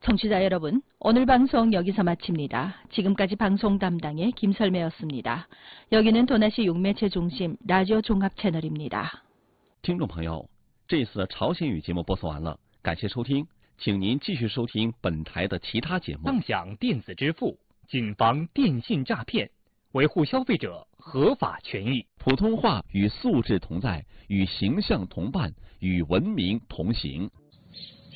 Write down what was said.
청취자 여러분, 오늘 방송 여기서 마칩니다. 지금까지 방송 담당의 김설매였습니다. 여기는 도나시 육매체 중심 라디오 종합 채널입니다. 听众朋友，这次朝鲜语节目播送完了，感谢收听，请您继续收听本台的其他节目。 共享电子支付，谨防电信诈骗，维护消费者合法权益。 普通话与素质同在，与形象同伴，与文明同行。